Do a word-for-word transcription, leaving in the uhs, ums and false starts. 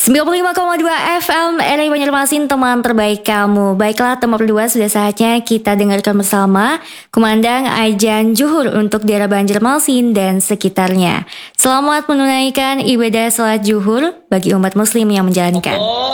sembilan puluh lima koma dua F M R I Banjarmasin, teman terbaik kamu. Baiklah teman berdua, sudah saatnya kita dengarkan bersama kumandang Ajan Juhur untuk daerah Banjarmasin dan sekitarnya. Selamat menunaikan ibadah salat Juhur bagi umat muslim yang menjalankan.